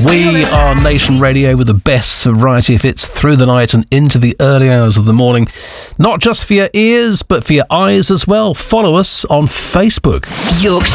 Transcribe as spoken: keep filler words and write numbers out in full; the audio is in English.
We are Nation Radio with the best variety of hits through the night and into the early hours of the morning. Not just for your ears, but for your eyes as well. Follow us on Facebook. Yorkshire